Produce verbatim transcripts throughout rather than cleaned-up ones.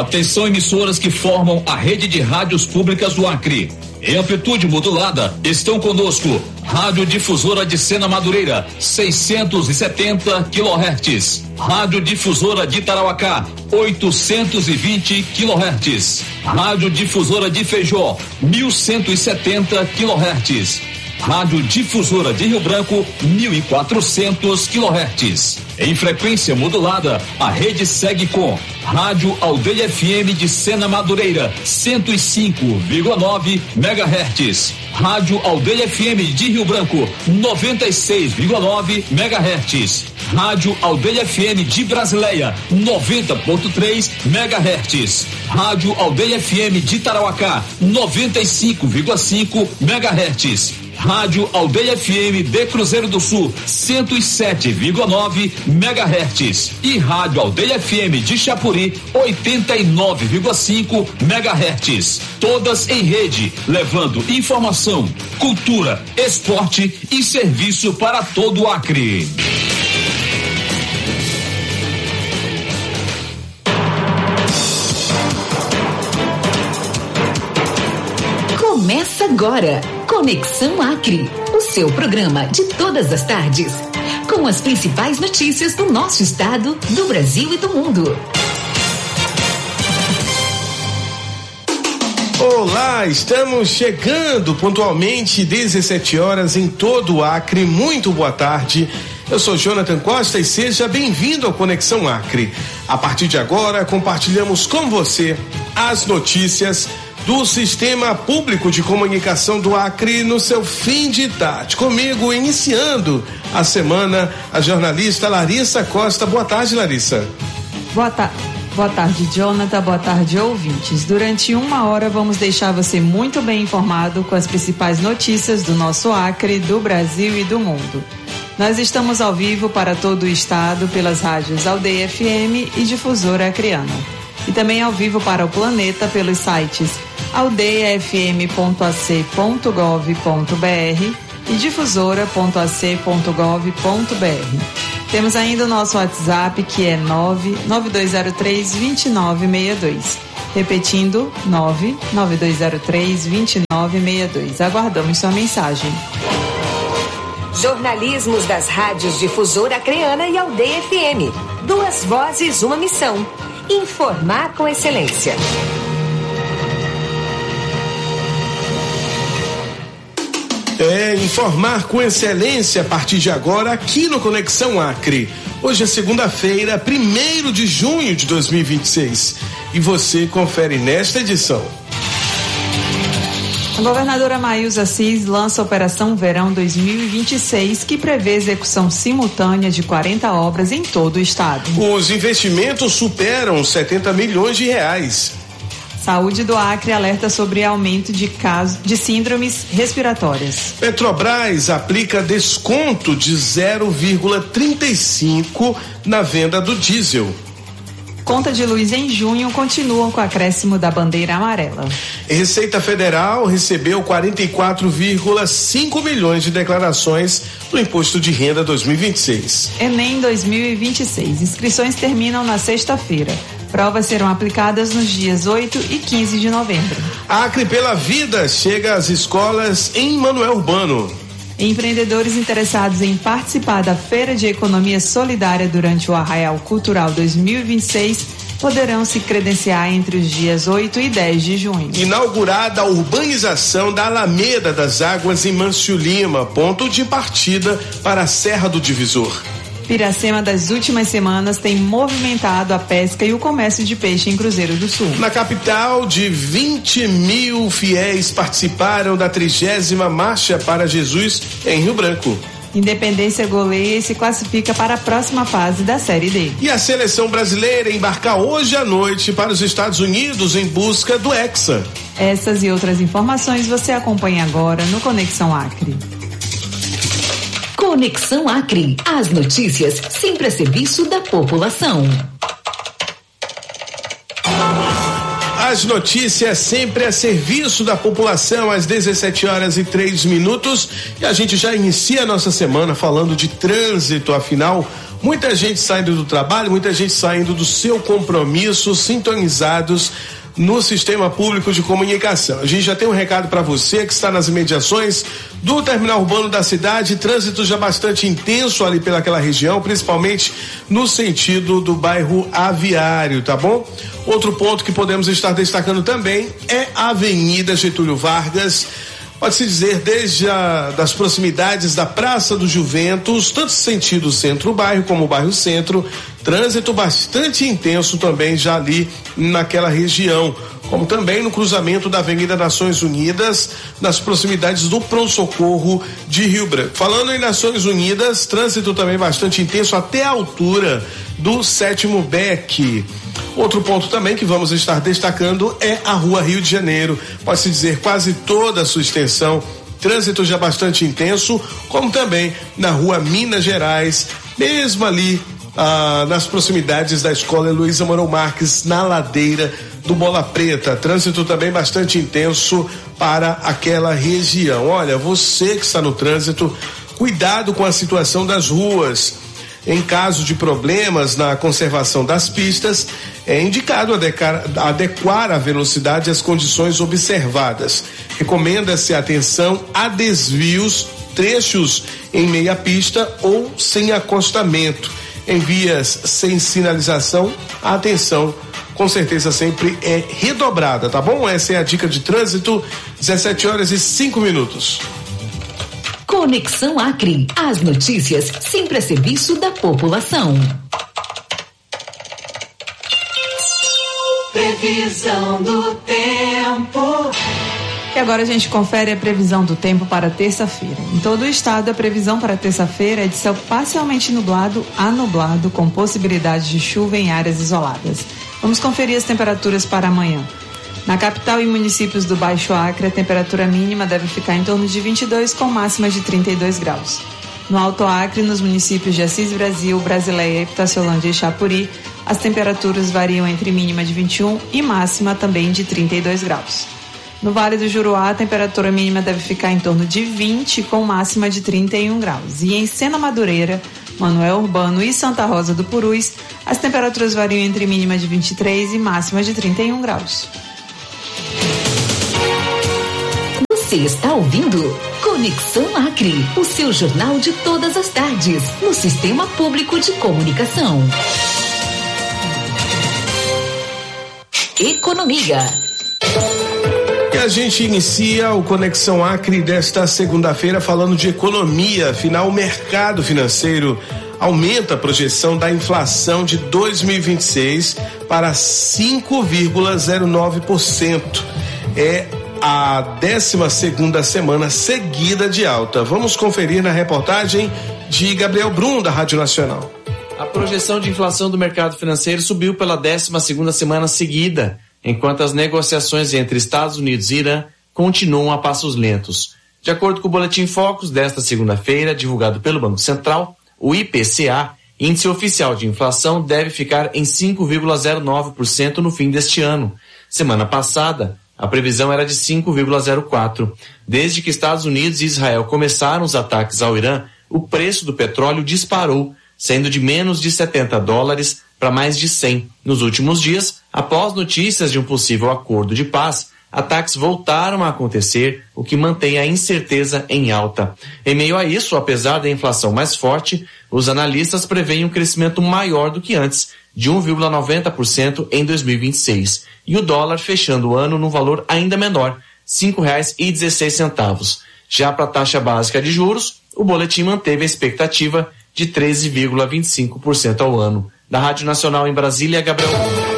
Atenção, emissoras que formam a rede de rádios públicas do Acre. Em amplitude modulada, estão conosco Rádio Difusora de Sena Madureira, seiscentos e setenta quilohertz. Rádio Difusora de Tarauacá, oitocentos e vinte quilohertz. Rádio Difusora de Feijó, mil cento e setenta quilohertz. Rádio Difusora de Rio Branco, mil e quatrocentos quilohertz. Em frequência modulada, a rede segue com Rádio Aldeia F M de Sena Madureira, cento e cinco vírgula nove megahertz. Rádio Aldeia F M de Rio Branco, noventa e seis vírgula nove megahertz. Rádio Aldeia F M de Brasileia, noventa ponto três megahertz. Rádio Aldeia F M de Tarauacá, noventa e cinco vírgula cinco megahertz. Rádio Aldeia F M de Cruzeiro do Sul, cento e sete vírgula nove megahertz. E Rádio Aldeia F M de Chapuri, oitenta e nove vírgula cinco megahertz. Todas em rede, levando informação, cultura, esporte e serviço para todo o Acre. Começa agora, Conexão Acre, o seu programa de todas as tardes, com as principais notícias do nosso estado, do Brasil e do mundo. Olá, estamos chegando pontualmente dezessete horas em todo o Acre. Muito boa tarde. Eu sou Jonathan Costa e seja bem-vindo ao Conexão Acre. A partir de agora, compartilhamos com você as notícias do Sistema Público de Comunicação do Acre no seu fim de tarde. Comigo, iniciando a semana, a jornalista Larissa Costa. Boa tarde, Larissa. Boa tarde. Boa tarde, Jonathan. Boa tarde, ouvintes. Durante uma hora vamos deixar você muito bem informado com as principais notícias do nosso Acre, do Brasil e do mundo. Nós estamos ao vivo para todo o estado pelas rádios Aldeia F M e Difusora Acreana. E também ao vivo para o planeta pelos sites aldeia f m ponto a c ponto gov ponto b r e difusora ponto a c ponto gov ponto b r. Temos ainda o nosso WhatsApp, que é nove nove dois zero três, dois nove seis dois. Repetindo, nove nove dois zero três, dois nove seis dois. Aguardamos sua mensagem. Jornalismos das rádios Difusora Acreana e Aldeia F M. Duas vozes, uma missão. Informar com excelência. É, informar com excelência a partir de agora aqui no Conexão Acre. Hoje é segunda-feira, primeiro de junho de dois mil e vinte e seis. E você confere nesta edição. A governadora Maísa Assis lança a Operação Verão dois mil e vinte e seis, que prevê execução simultânea de quarenta obras em todo o estado. Os investimentos superam setenta milhões de reais. Saúde do Acre alerta sobre aumento de casos de síndromes respiratórias. Petrobras aplica desconto de zero vírgula trinta e cinco na venda do diesel. Conta de luz em junho continua com o acréscimo da bandeira amarela. Receita Federal recebeu quarenta e quatro vírgula cinco milhões de declarações do Imposto de Renda dois mil e vinte e seis. Enem dois mil e vinte e seis. Inscrições terminam na sexta-feira. Provas serão aplicadas nos dias oito e quinze de novembro. Acre pela Vida chega às escolas em Manoel Urbano. Empreendedores interessados em participar da Feira de Economia Solidária durante o Arraial Cultural dois mil e vinte e seis poderão se credenciar entre os dias oito e dez de junho. Inaugurada a urbanização da Alameda das Águas em Mâncio Lima, ponto de partida para a Serra do Divisor. Piracema das últimas semanas tem movimentado a pesca e o comércio de peixe em Cruzeiro do Sul. Na capital, de vinte mil fiéis participaram da trigésima Marcha para Jesus em Rio Branco. Independência goleia e se classifica para a próxima fase da Série D. E a seleção brasileira embarca hoje à noite para os Estados Unidos em busca do Hexa. Essas e outras informações você acompanha agora no Conexão Acre. Conexão Acre. As notícias sempre a serviço da população. As notícias sempre a serviço da população às dezessete horas e três minutos. E a gente já inicia a nossa semana falando de trânsito. Afinal, Muita gente saindo do trabalho, muita gente saindo do seu compromisso, sintonizados no sistema público de comunicação. A gente já tem um recado para você que está nas imediações do terminal urbano da cidade, trânsito já bastante intenso ali pelaquela região, principalmente no sentido do bairro Aviário, tá bom? Outro ponto que podemos estar destacando também é a Avenida Getúlio Vargas, pode-se dizer desde a, das proximidades da Praça do Juventus, tanto sentido centro-bairro como o bairro centro, trânsito bastante intenso também já ali naquela região, como também no cruzamento da Avenida Nações Unidas, nas proximidades do pronto-socorro de Rio Branco. Falando em Nações Unidas, trânsito também bastante intenso até a altura do sétimo beck. Outro ponto também que vamos estar destacando é a Rua Rio de Janeiro, pode-se dizer quase toda a sua extensão, trânsito já bastante intenso, como também na Rua Minas Gerais, mesmo ali ah, nas proximidades da Escola Heloísa Mourão Marques, na ladeira do Bola Preta, trânsito também bastante intenso para aquela região. Olha, você que está no trânsito, cuidado com a situação das ruas. Em caso de problemas na conservação das pistas, é indicado adequar, adequar a velocidade às condições observadas. Recomenda-se atenção a desvios, trechos em meia pista ou sem acostamento. Em vias sem sinalização, a atenção com certeza sempre é redobrada, tá bom? Essa é a dica de trânsito, dezessete horas e cinco minutos. Conexão Acre. As notícias sempre a serviço da população. Previsão do tempo. E agora a gente confere a previsão do tempo para terça-feira. Em todo o estado, a previsão para terça-feira é de céu parcialmente nublado a nublado, com possibilidade de chuva em áreas isoladas. Vamos conferir as temperaturas para amanhã. Na capital e municípios do Baixo Acre, a temperatura mínima deve ficar em torno de vinte e dois, com máxima de trinta e dois graus. No Alto Acre, nos municípios de Assis Brasil, Brasileia, Epitaciolândia e Chapuri, as temperaturas variam entre mínima de vinte e um e máxima também de trinta e dois graus. No Vale do Juruá, a temperatura mínima deve ficar em torno de vinte, com máxima de trinta e um graus. E em Sena Madureira, Manoel Urbano e Santa Rosa do Purus, as temperaturas variam entre mínima de vinte e três e máxima de trinta e um graus. Você está ouvindo Conexão Acre, o seu jornal de todas as tardes, no Sistema Público de Comunicação. Economia. E a gente inicia o Conexão Acre desta segunda-feira falando de economia. Afinal, o mercado financeiro aumenta a projeção da inflação de dois mil e vinte e seis para cinco vírgula zero nove por cento. É a décima segunda semana seguida de alta. Vamos conferir na reportagem de Gabriel Brum, da Rádio Nacional. A projeção de inflação do mercado financeiro subiu pela décima segunda semana seguida, enquanto as negociações entre Estados Unidos e Irã continuam a passos lentos. De acordo com o Boletim Focus desta segunda-feira, divulgado pelo Banco Central, o I P C A, índice oficial de inflação, deve ficar em cinco vírgula zero nove por cento no fim deste ano. Semana passada, a previsão era de cinco vírgula zero quatro por cento. Desde que Estados Unidos e Israel começaram os ataques ao Irã, o preço do petróleo disparou, saindo de menos de setenta dólares para mais de cem. Nos últimos dias, após notícias de um possível acordo de paz, ataques voltaram a acontecer, o que mantém a incerteza em alta. Em meio a isso, apesar da inflação mais forte, os analistas preveem um crescimento maior do que antes, de um vírgula noventa por cento em dois mil e vinte e seis, e o dólar fechando o ano num valor ainda menor, cinco reais e dezesseis centavos. Já para a taxa básica de juros, o boletim manteve a expectativa de treze vírgula vinte e cinco por cento ao ano. Da Rádio Nacional em Brasília, Gabriel.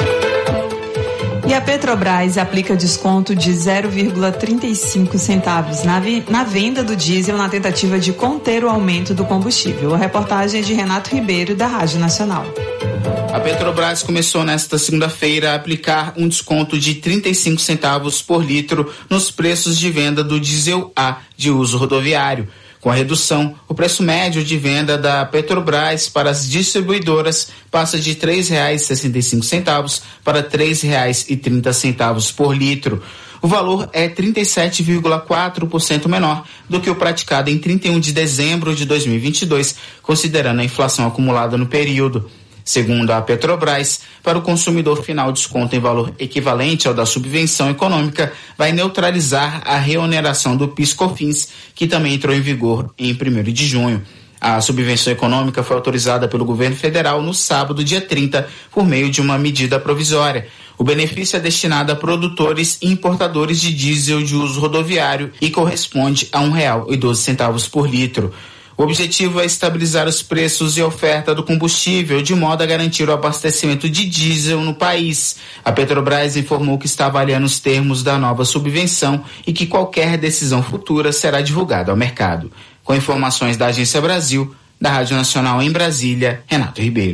E a Petrobras aplica desconto de zero vírgula trinta e cinco centavos na, na venda do diesel na tentativa de conter o aumento do combustível. A reportagem é de Renato Ribeiro, da Rádio Nacional. A Petrobras começou nesta segunda-feira a aplicar um desconto de trinta e cinco centavos por litro nos preços de venda do diesel A de uso rodoviário. Com a redução, o preço médio de venda da Petrobras para as distribuidoras passa de três reais e sessenta e cinco centavos para três reais e trinta centavos por litro. O valor é trinta e sete vírgula quatro por cento menor do que o praticado em trinta e um de dezembro de dois mil e vinte e dois, considerando a inflação acumulada no período. Segundo a Petrobras, para o consumidor final, desconto em valor equivalente ao da subvenção econômica vai neutralizar a reoneração do PIS/COFINS, que também entrou em vigor em primeiro de junho. A subvenção econômica foi autorizada pelo governo federal no sábado, dia trinta, por meio de uma medida provisória. O benefício é destinado a produtores e importadores de diesel de uso rodoviário e corresponde a um real e doze centavos por litro. O objetivo é estabilizar os preços e oferta do combustível de modo a garantir o abastecimento de diesel no país. A Petrobras informou que está avaliando os termos da nova subvenção e que qualquer decisão futura será divulgada ao mercado. Com informações da Agência Brasil, da Rádio Nacional em Brasília, Renato Ribeiro.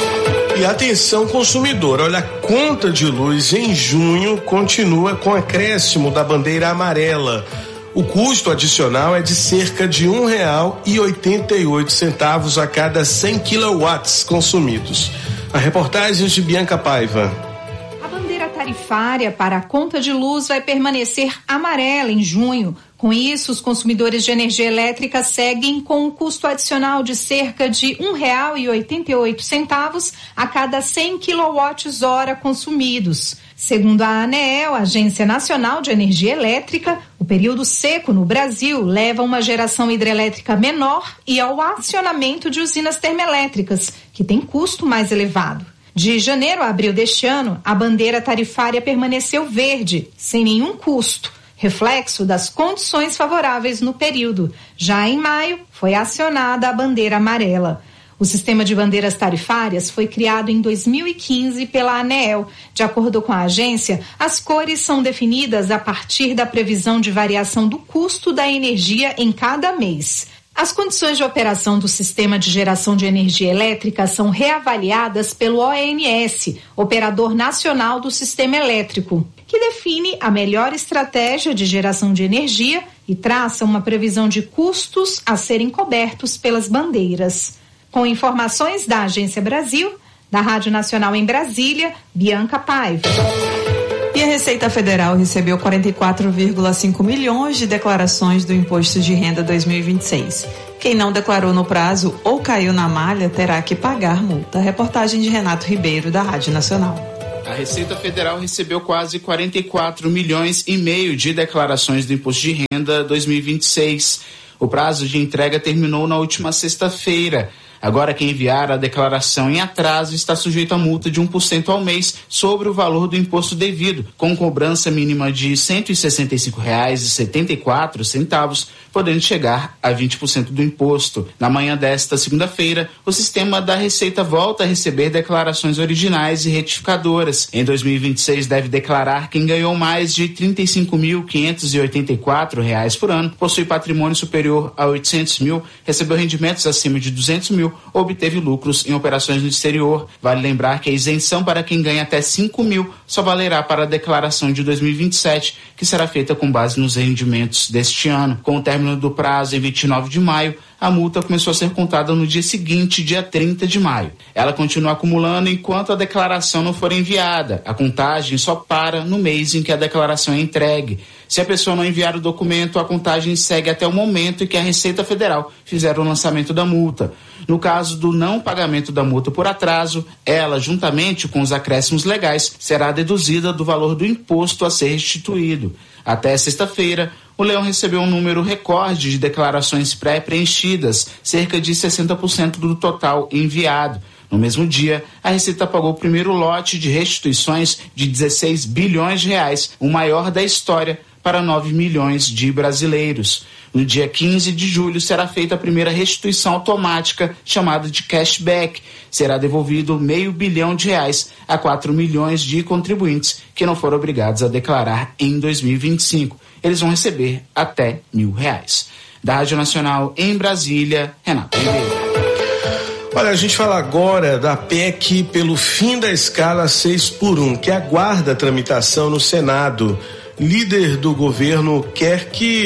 E atenção consumidor, olha, a conta de luz em junho continua com acréscimo da bandeira amarela. O custo adicional é de cerca de um real e oitenta e oito centavos a cada cem quilowatts consumidos. A reportagem de Bianca Paiva. A bandeira tarifária para a conta de luz vai permanecer amarela em junho. Com isso, os consumidores de energia elétrica seguem com um custo adicional de cerca de um real e oitenta e oito centavos a cada cem quilowatts-hora consumidos. Segundo a ANEEL, Agência Nacional de Energia Elétrica, o período seco no Brasil leva a uma geração hidrelétrica menor e ao acionamento de usinas termoelétricas, que tem custo mais elevado. De janeiro a abril deste ano, a bandeira tarifária permaneceu verde, sem nenhum custo, reflexo das condições favoráveis no período. Já em maio, foi acionada a bandeira amarela. O sistema de bandeiras tarifárias foi criado em dois mil e quinze pela ANEEL. De acordo com a agência, as cores são definidas a partir da previsão de variação do custo da energia em cada mês. As condições de operação do sistema de geração de energia elétrica são reavaliadas pelo O N S, Operador Nacional do Sistema Elétrico, que define a melhor estratégia de geração de energia e traça uma previsão de custos a serem cobertos pelas bandeiras. Com informações da Agência Brasil, da Rádio Nacional em Brasília, Bianca Paiva. E a Receita Federal recebeu quarenta e quatro vírgula cinco milhões de declarações do Imposto de Renda dois mil e vinte e seis. Quem não declarou no prazo ou caiu na malha terá que pagar multa. Reportagem de Renato Ribeiro, da Rádio Nacional. A Receita Federal recebeu quase quarenta e quatro milhões e meio de declarações do Imposto de Renda dois mil e vinte e seis. O prazo de entrega terminou na última sexta-feira. Agora, quem enviar a declaração em atraso está sujeito a multa de um por cento ao mês sobre o valor do imposto devido, com cobrança mínima de cento e sessenta e cinco reais e setenta e quatro centavos, podendo chegar a vinte por cento do imposto. Na manhã desta segunda-feira, o sistema da Receita volta a receber declarações originais e retificadoras. Em dois mil e vinte e seis, deve declarar quem ganhou mais de trinta e cinco mil quinhentos e oitenta e quatro reais por ano, possui patrimônio superior a oitocentos mil, recebeu rendimentos acima de duzentos mil, obteve lucros em operações no exterior. Vale lembrar que a isenção para quem ganha até cinco mil só valerá para a declaração de dois mil e vinte e sete, que será feita com base nos rendimentos deste ano. Com o término do prazo em vinte e nove de maio, a multa começou a ser contada no dia seguinte, dia trinta de maio. Ela continua acumulando enquanto a declaração não for enviada. A contagem só para no mês em que a declaração é entregue. Se a pessoa não enviar o documento, a contagem segue até o momento em que a Receita Federal fizer o lançamento da multa. No caso do não pagamento da multa por atraso, ela, juntamente com os acréscimos legais, será deduzida do valor do imposto a ser restituído. Até sexta-feira, o Leão recebeu um número recorde de declarações pré-preenchidas, cerca de sessenta por cento do total enviado. No mesmo dia, a Receita pagou o primeiro lote de restituições de dezesseis bilhões de reais, o maior da história, para nove milhões de brasileiros. No dia quinze de julho será feita a primeira restituição automática, chamada de cashback. Será devolvido meio bilhão de reais a quatro milhões de contribuintes que não foram obrigados a declarar em dois mil e vinte e cinco. Eles vão receber até mil reais. Da Rádio Nacional em Brasília, Renato Ribeiro. Olha, a gente fala agora da P E C pelo fim da escala seis por um, que aguarda a tramitação no Senado. Líder do governo quer que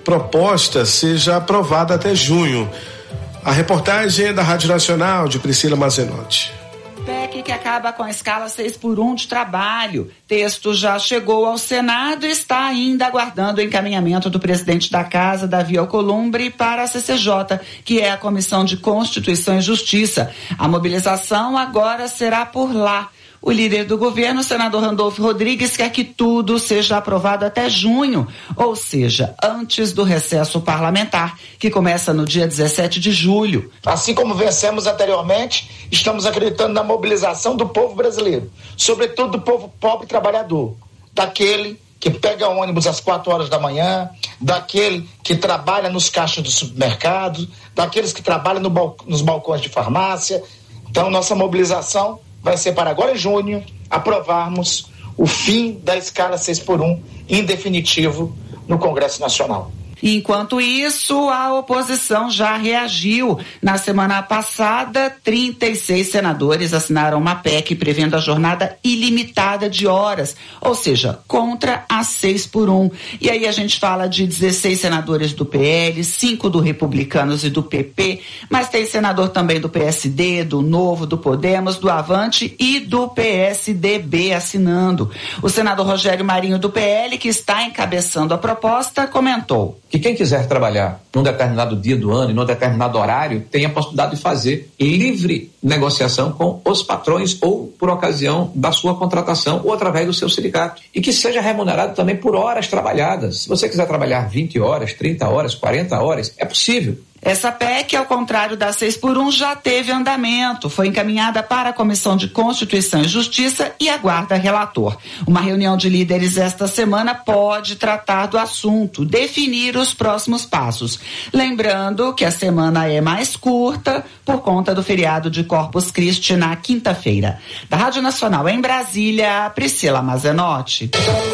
proposta seja aprovada até junho. A reportagem é da Rádio Nacional, de Priscila Mazenotti. P E C que acaba com a escala seis por um de trabalho. Texto já chegou ao Senado e está ainda aguardando o encaminhamento do presidente da Casa, Davi Alcolumbre, para a C C J, que é a Comissão de Constituição e Justiça. A mobilização agora será por lá. O líder do governo, o senador Randolfo Rodrigues, quer que tudo seja aprovado até junho, ou seja, antes do recesso parlamentar, que começa no dia dezessete de julho. Assim como vencemos anteriormente, estamos acreditando na mobilização do povo brasileiro, sobretudo do povo pobre e trabalhador, daquele que pega ônibus às quatro horas da manhã, daquele que trabalha nos caixas do supermercado, daqueles que trabalham no bal- nos balcões de farmácia. Então, nossa mobilização vai ser para agora em junho aprovarmos o fim da escala seis por um em definitivo no Congresso Nacional. Enquanto isso, a oposição já reagiu. Na semana passada, trinta e seis senadores assinaram uma P E C prevendo a jornada ilimitada de horas, ou seja, contra a seis por um. E aí a gente fala de dezesseis senadores do P L, cinco do Republicanos e do P P, mas tem senador também do P S D, do Novo, do Podemos, do Avante e do P S D B assinando. O senador Rogério Marinho do P L, que está encabeçando a proposta, comentou que quem quiser trabalhar num determinado dia do ano e num determinado horário tem a possibilidade de fazer livre negociação com os patrões ou por ocasião da sua contratação ou através do seu sindicato. E que seja remunerado também por horas trabalhadas. Se você quiser trabalhar vinte horas, trinta horas, quarenta horas, é possível. Essa P E C, ao contrário da seis por um, já teve andamento. Foi encaminhada para a Comissão de Constituição e Justiça e aguarda relator. Uma reunião de líderes esta semana pode tratar do assunto, definir os próximos passos. Lembrando que a semana é mais curta por conta do feriado de Corpus Christi na quinta-feira. Da Rádio Nacional em Brasília, Priscila Mazenotti.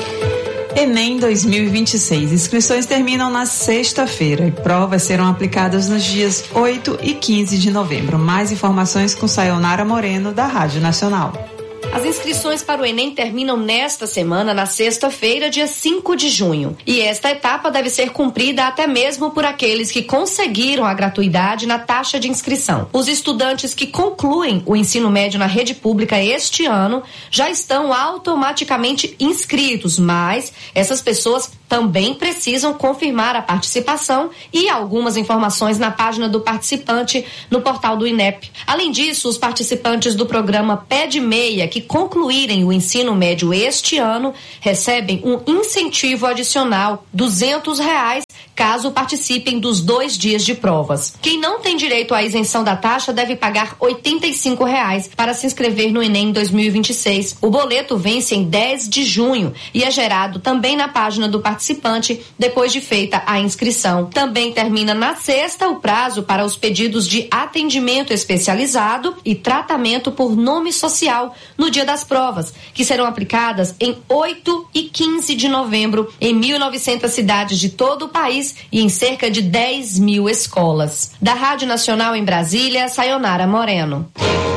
Enem dois mil e vinte e seis. Inscrições terminam na sexta-feira e provas serão aplicadas nos dias oito e quinze de novembro. Mais informações com Sayonara Moreno, da Rádio Nacional. As inscrições para o Enem terminam nesta semana, na sexta-feira, dia cinco de junho. E esta etapa deve ser cumprida até mesmo por aqueles que conseguiram a gratuidade na taxa de inscrição. Os estudantes que concluem o ensino médio na rede pública este ano já estão automaticamente inscritos, mas essas pessoas também precisam confirmar a participação e algumas informações na página do participante no portal do INEP. Além disso, os participantes do programa Pé de Meia, que concluírem o ensino médio este ano, recebem um incentivo adicional, duzentos reais, caso participem dos dois dias de provas. Quem não tem direito à isenção da taxa deve pagar oitenta e cinco reais para se inscrever no Enem dois mil e vinte e seis. O boleto vence em dez de junho e é gerado também na página do participante depois de feita a inscrição. Também termina na sexta o prazo para os pedidos de atendimento especializado e tratamento por nome social no dia das provas, que serão aplicadas em oito e quinze de novembro em mil e novecentas cidades de todo o país e em cerca de dez mil escolas. Da Rádio Nacional em Brasília, Sayonara Moreno.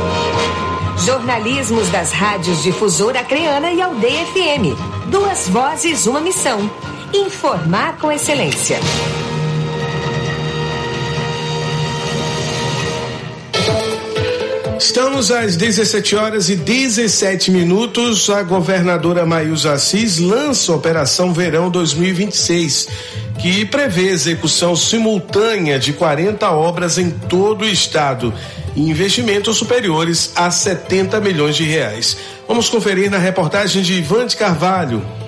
Jornalismos das rádios Difusora Acreana e Aldeia F M. Duas vozes, uma missão. Informar com excelência. Estamos às dezessete horas e dezessete minutos. A governadora Maísa Assis lança a Operação Verão dois mil e vinte e seis, que prevê execução simultânea de quarenta obras em todo o estado e investimentos superiores a setenta milhões de reais. Vamos conferir na reportagem de Ivan de Carvalho.